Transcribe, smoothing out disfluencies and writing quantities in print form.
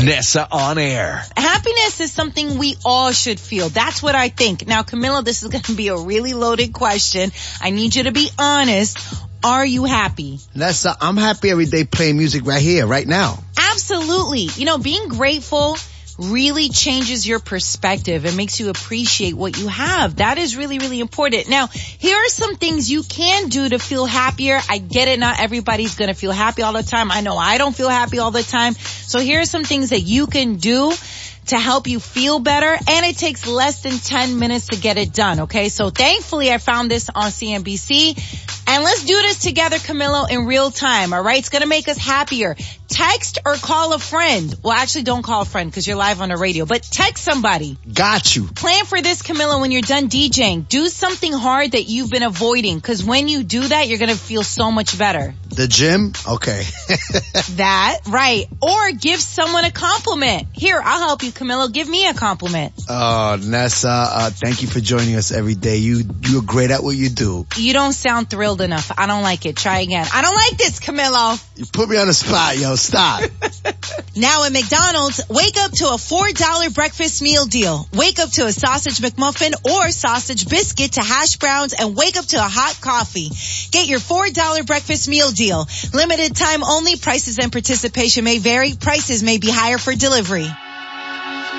Nessa on air. Happiness is something we all should feel. That's what I think. Now, Camilo, this is going to be a really loaded question. I need you to be honest. Are you happy? Nessa, I'm happy every day playing music right here, right now. Absolutely. You know, being grateful really changes your perspective and makes you appreciate what you have. That is really, really important. Now, here are some things you can do to feel happier. I get it. Not everybody's going to feel happy all the time. I know I don't feel happy all the time. So here are some things that you can do to help you feel better, and it takes less than 10 minutes to get it done, okay? So thankfully I found this on CNBC, and let's do this together, Camilo, in real time, all right? It's gonna make us happier. Text or call a friend. Well, actually don't call a friend because you're live on the radio, but text somebody. Got you. Plan for this, Camilo, when you're done DJing. Do something hard that you've been avoiding, because when you do that, you're gonna feel so much better. The gym? Okay. That, right. Or give someone a compliment. Here, I'll help you, Camilo. Give me a compliment. Oh, Nessa, thank you for joining us every day. You're great at what you do. You don't sound thrilled enough. I don't like it. Try again. I don't like this, Camilo. You put me on the spot, yo. Stop. Now at McDonald's, wake up to a $4 breakfast meal deal. Wake up to a sausage McMuffin or sausage biscuit to hash browns, and wake up to a hot coffee. Get your $4 breakfast meal deal. Limited time only. Prices and participation may vary. Prices may be higher for delivery.